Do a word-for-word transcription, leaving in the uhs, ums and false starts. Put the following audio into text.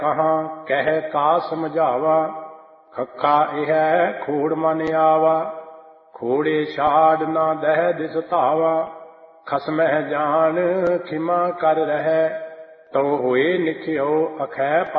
ਕਹਾਂ ਕਹਿ ਕਾ ਸਮਝਾਵਾ। ਖੱਖਾ ਇਹ ਖੋੜ ਮਨ ਆਵਾ, ਖੋੜੇ ਛਾੜ ਨਾ ਦਹਿ ਦਿਸ ਧਾਵਾ। ਖਸਮਹਿ ਜਾਨ ਖਿਮਾ ਕਰ ਰਹਿ, ਤਉ ਹੋਏ ਨਿਖਿਓ ਅਖੈ